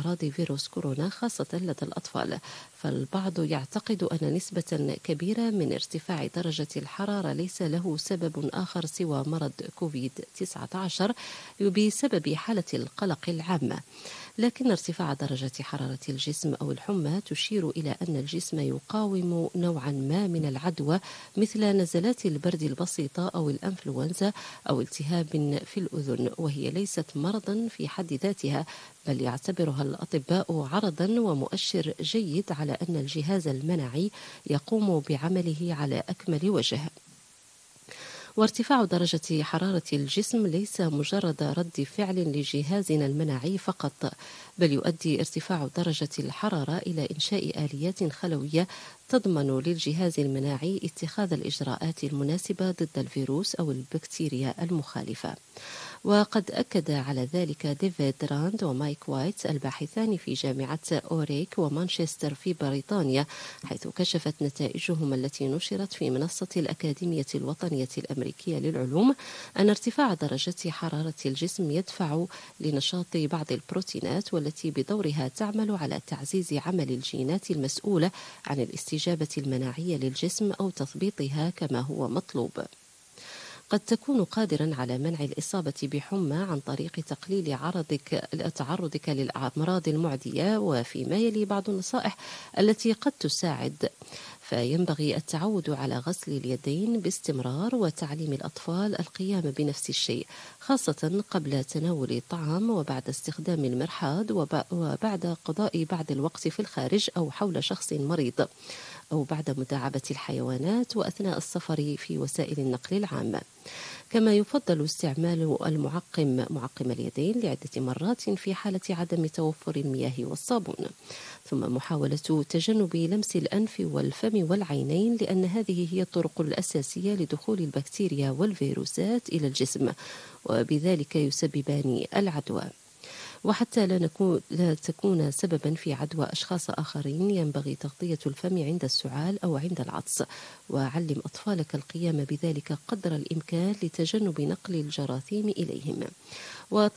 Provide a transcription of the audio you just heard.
أعراض فيروس كورونا خاصة لدى الأطفال، فالبعض يعتقد أن نسبة كبيرة من ارتفاع درجة الحرارة ليس له سبب آخر سوى مرض كوفيد-19 بسبب حالة القلق العامة. لكن ارتفاع درجة حرارة الجسم أو الحمى تشير إلى أن الجسم يقاوم نوعا ما من العدوى، مثل نزلات البرد البسيطة أو الأنفلونزا أو التهاب في الأذن، وهي ليست مرضا في حد ذاتها، بل يعتبرها الأطباء عرضا ومؤشر جيد على أن الجهاز المناعي يقوم بعمله على أكمل وجه. وارتفاع درجة حرارة الجسم ليس مجرد رد فعل لجهازنا المناعي فقط، بل يؤدي ارتفاع درجة الحرارة إلى إنشاء آليات خلوية تضمن للجهاز المناعي اتخاذ الإجراءات المناسبة ضد الفيروس أو البكتيريا المخالفة. وقد أكد على ذلك ديفيد راند ومايك وايت الباحثان في جامعة أوريك ومانشستر في بريطانيا، حيث كشفت نتائجهم التي نشرت في منصة الأكاديمية الوطنية الأمريكية للعلوم أن ارتفاع درجة حرارة الجسم يدفع لنشاط بعض البروتينات، والتي بدورها تعمل على تعزيز عمل الجينات المسؤولة عن الاستجابة المناعية للجسم أو تثبيطها كما هو مطلوب. قد تكون قادرا على منع الإصابة بحمى عن طريق تقليل تعرضك للأمراض المعدية، وفيما يلي بعض النصائح التي قد تساعد. فينبغي التعود على غسل اليدين باستمرار، وتعليم الأطفال القيام بنفس الشيء، خاصة قبل تناول الطعام وبعد استخدام المرحاض وبعد قضاء بعض الوقت في الخارج أو حول شخص مريض، أو بعد مداعبة الحيوانات وأثناء السفر في وسائل النقل العامة. كما يفضل استعمال معقم اليدين لعدة مرات في حالة عدم توفر المياه والصابون، ثم محاولة تجنب لمس الأنف والفم والعينين، لأن هذه هي الطرق الأساسية لدخول البكتيريا والفيروسات إلى الجسم، وبذلك يسببان العدوى. وحتى لا تكون سببا في عدوى أشخاص آخرين، ينبغي تغطية الفم عند السعال أو عند العطس، وعلم أطفالك القيام بذلك قدر الإمكان لتجنب نقل الجراثيم إليهم.